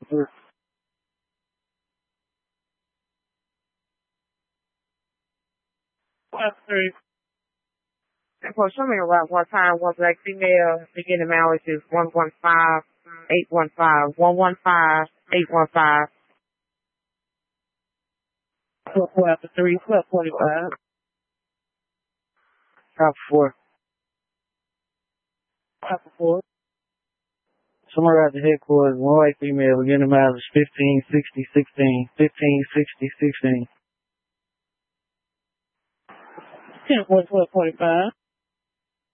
3. For show me around one time, one black female, beginning mileage is 115-815, 115-815. 12 after 3, 12:45. Top 4. After 4. Somewhere at the headquarters, one white female, beginning mileage 1560-16, 1560-16. 10-4, 12:45.